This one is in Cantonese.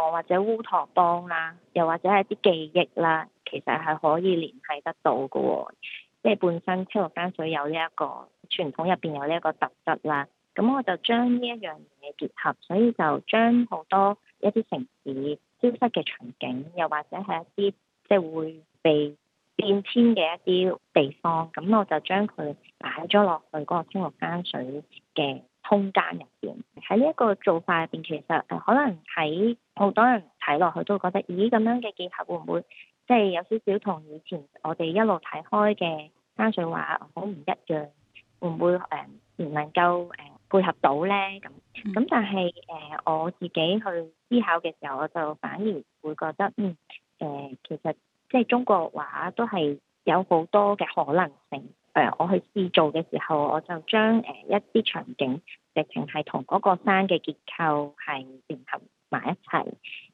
河或者烏托邦啦，又或者係啲記憶啦，其實係可以聯繫得到嘅喎。即係本身青綠山水有呢一個傳統入邊有呢一個特質啦，咁我就將呢一樣嘢結合，所以就將好多一啲城市消失嘅場景，又或者係一啲即係會被變遷嘅一啲地方，咁我就將佢擺咗落去嗰個青綠山水嘅空間入邊。喺呢一個做法入邊，其實可能喺好多人睇落去都會覺得，咦，咁樣嘅結合會唔會即係有少少同以前我哋一路睇開嘅山水畫好唔一樣？會唔會唔能夠配合到咧？咁但係我自己去思考嘅時候，我就反而會覺得其實即係中國畫都係有好多嘅可能性。我去試做嘅時候，我就將一啲場景直情係同嗰個山嘅結構係聯合埋一齊。